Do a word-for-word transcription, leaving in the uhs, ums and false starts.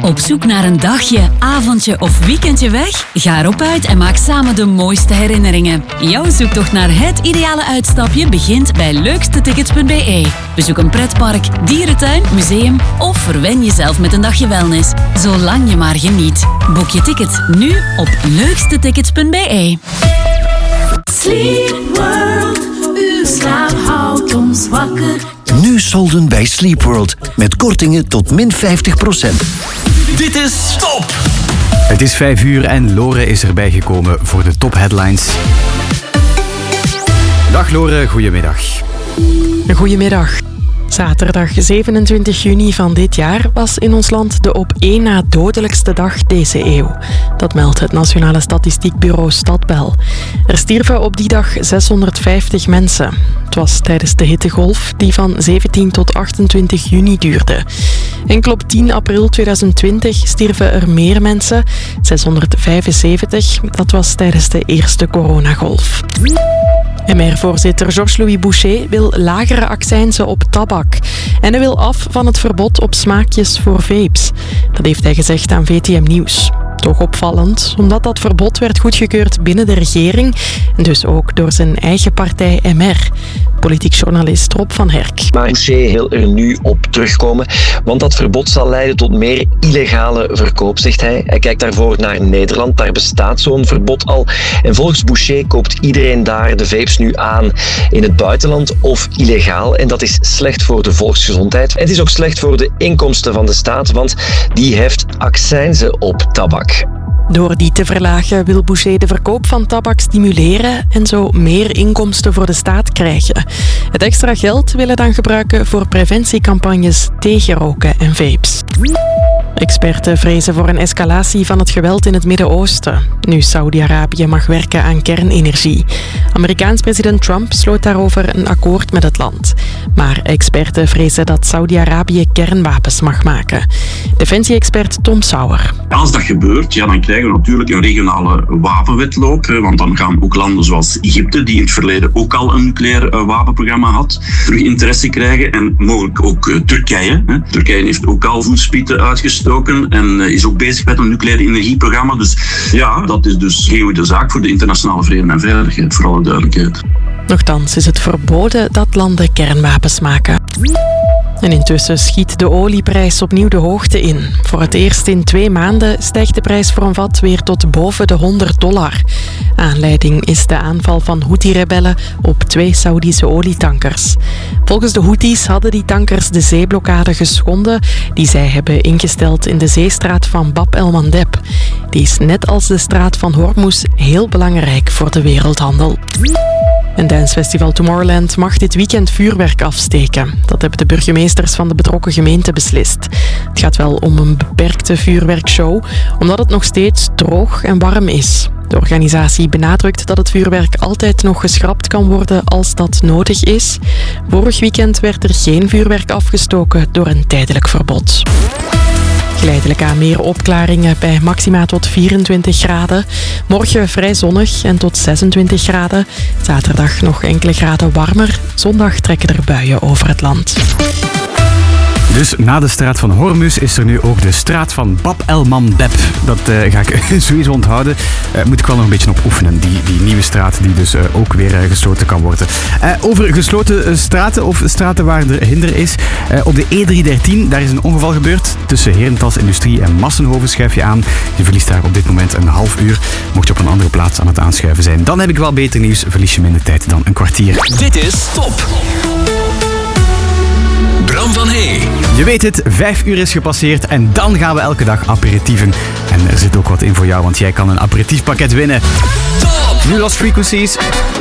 Op zoek naar een dagje, avondje of weekendje weg? Ga erop uit en maak samen de mooiste herinneringen. Jouw zoektocht naar het ideale uitstapje begint bij leukstetickets punt b e. Bezoek een pretpark, dierentuin, museum of verwen jezelf met een dagje wellness. Zolang je maar geniet. Boek je ticket nu op leukstetickets punt b e. Sleep World, uw slaap houdt ons wakker. Nu solden bij Sleep World met kortingen tot min vijftig procent. Dit is Top! Het is vijf uur en Lore is erbij gekomen voor de top headlines. Dag Lore, goedemiddag. Goedemiddag. Zaterdag zevenentwintig juni van dit jaar was in ons land de op één na dodelijkste dag deze eeuw. Dat meldt het Nationale Statistiekbureau Stadbel. Er stierven op die dag zeshonderdvijftig mensen. Het was tijdens de hittegolf die van zeventien tot achtentwintig juni duurde. Enkel op tien april tweeduizend twintig stierven er meer mensen, zeshonderdvijfenzeventig. Dat was tijdens de eerste coronagolf. M R-voorzitter Georges-Louis Boucher wil lagere accijnzen op tabak. En hij wil af van het verbod op smaakjes voor vapes. Dat heeft hij gezegd aan V T M Nieuws. Toch opvallend, omdat dat verbod werd goedgekeurd binnen de regering en dus ook door zijn eigen partij M R. Politiek journalist Rob van Herk. Maar Boucher wil er nu op terugkomen, want dat verbod zal leiden tot meer illegale verkoop, zegt hij. Hij kijkt daarvoor naar Nederland, daar bestaat zo'n verbod al. En volgens Boucher koopt iedereen daar de vapes nu aan in het buitenland of illegaal. En dat is slecht voor de volksgezondheid. Het is ook slecht voor de inkomsten van de staat, want die heft accijnzen op tabak. Door die te verlagen wil Boucher de verkoop van tabak stimuleren en zo meer inkomsten voor de staat krijgen. Het extra geld willen dan gebruiken voor preventiecampagnes tegen roken en vapes. Experten vrezen voor een escalatie van het geweld in het Midden-Oosten, nu Saudi-Arabië mag werken aan kernenergie. Amerikaans president Trump sloot daarover een akkoord met het land. Maar experten vrezen dat Saudi-Arabië kernwapens mag maken. Defensie-expert Tom Sauer. Als dat gebeurt, ja, dan krijgen we natuurlijk een regionale wapenwetloop. Want dan gaan ook landen zoals Egypte, die in het verleden ook al een nucleair wapenprogramma had, terug interesse krijgen. En mogelijk ook uh, Turkije. Hè. Turkije heeft ook al voetspieten uitgestoken en uh, is ook bezig met een nucleair energieprogramma. Dus ja, dat is dus geen goede zaak voor de internationale vrede en veiligheid, voor alle duidelijkheid. Nochtans is het verboden dat landen kernwapens maken. En intussen schiet de olieprijs opnieuw de hoogte in. Voor het eerst in twee maanden stijgt de prijs voor een vat weer tot boven de honderd dollar. Aanleiding is de aanval van Houthi-rebellen op twee Saoedische olietankers. Volgens de Houthis hadden die tankers de zeeblokkade geschonden die zij hebben ingesteld in de zeestraat van Bab el-Mandeb. Die is net als de straat van Hormuz heel belangrijk voor de wereldhandel. Een dancefestival Tomorrowland mag dit weekend vuurwerk afsteken. Dat hebben de burgemeesters van de betrokken gemeente beslist. Het gaat wel om een beperkte vuurwerkshow, omdat het nog steeds droog en warm is. De organisatie benadrukt dat het vuurwerk altijd nog geschrapt kan worden als dat nodig is. Vorig weekend werd er geen vuurwerk afgestoken door een tijdelijk verbod. Geleidelijk aan meer opklaringen bij maxima tot vierentwintig graden. Morgen vrij zonnig en tot zesentwintig graden. Zaterdag nog enkele graden warmer. Zondag trekken er buien over het land. Dus na de straat van Hormuz is er nu ook de straat van Bab el-Mandeb. Dat uh, ga ik sowieso onthouden. Uh, moet ik wel nog een beetje op oefenen. Die, die nieuwe straat die dus uh, ook weer uh, gesloten kan worden. Uh, over gesloten uh, straten of straten waar er hinder is. Uh, op de E driehonderddertien, daar is een ongeval gebeurd. Tussen Herentals Industrie en Massenhoven schuif je aan. Je verliest daar op dit moment een half uur. Mocht je op een andere plaats aan het aanschuiven zijn, dan heb ik wel beter nieuws. Verlies je minder tijd dan een kwartier. Dit is Top! Bram van Hey. Je weet het, vijf uur is gepasseerd en dan gaan we elke dag aperitieven. En er zit ook wat in voor jou, want jij kan een aperitiefpakket winnen. Top! Nu Lost Frequencies.